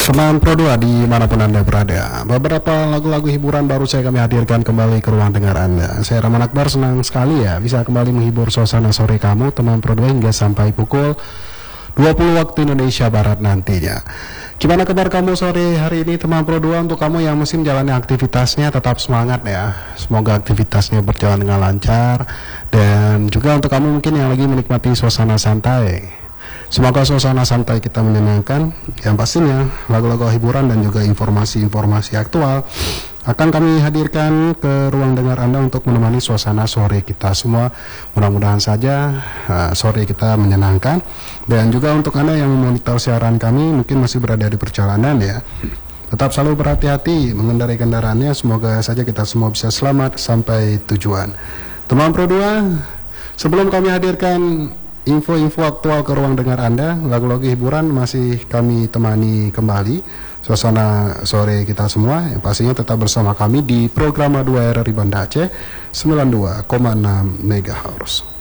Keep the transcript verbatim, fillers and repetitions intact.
Teman Pro dua dimanapun Anda berada, beberapa lagu-lagu hiburan baru saya kami hadirkan kembali ke ruang dengar Anda. Saya Rahman Akbar, senang sekali ya bisa kembali menghibur suasana sore kamu teman Pro dua hingga sampai pukul dua puluh waktu Indonesia Barat nantinya. Gimana kabar kamu sore hari ini teman Pro dua? Untuk kamu yang masih menjalani aktivitasnya tetap semangat ya. Semoga aktivitasnya berjalan dengan lancar. Dan juga untuk kamu mungkin yang lagi menikmati suasana santai, semoga suasana santai kita menyenangkan. Yang pastinya lagu-lagu hiburan dan juga informasi-informasi aktual akan kami hadirkan ke ruang dengar Anda untuk menemani suasana sore kita semua. Mudah-mudahan saja uh, sore kita menyenangkan. Dan juga untuk Anda yang memonitor siaran kami mungkin masih berada di perjalanan ya, tetap selalu berhati-hati mengendarai kendaraannya. Semoga saja kita semua bisa selamat sampai tujuan. Teman Pro dua, sebelum kami hadirkan info-info aktual ke ruang dengar Anda, lagu-lagu hiburan masih kami temani kembali suasana sore kita semua. Yang pastinya tetap bersama kami di program dua R R I Banda Aceh sembilan puluh dua koma enam megahertz.